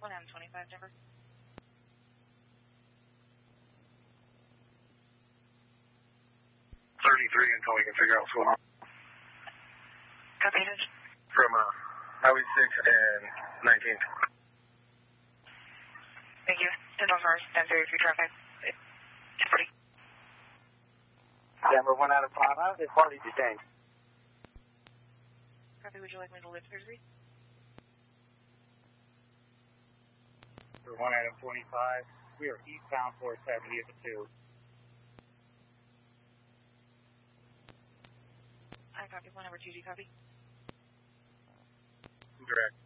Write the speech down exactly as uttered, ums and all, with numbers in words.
one M twenty-five, Denver. thirty-three until we can figure out what's going on. Copy, Edge. From uh, Highway six and nineteen. Thank you. ten one first, ten thirty-three traffic. forty. Denver one out of five, how is party detained? Copy, would you like me to lift thirty-three? For one item twenty-five, we are eastbound four seventy at the two. I copy, one number two, do you copy? Direct.